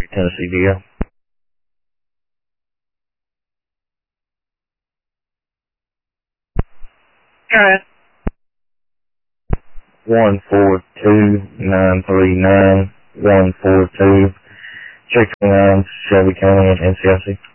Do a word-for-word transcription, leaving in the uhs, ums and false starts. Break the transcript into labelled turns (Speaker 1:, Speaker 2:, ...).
Speaker 1: Tennessee D L.
Speaker 2: Go ahead.
Speaker 1: one four two nine three nine one four two, check nine, Shelby County, N C I C.